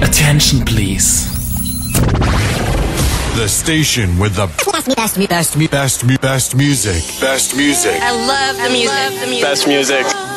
Attention, please. The station with the best music. Best music. I love the music. Best music.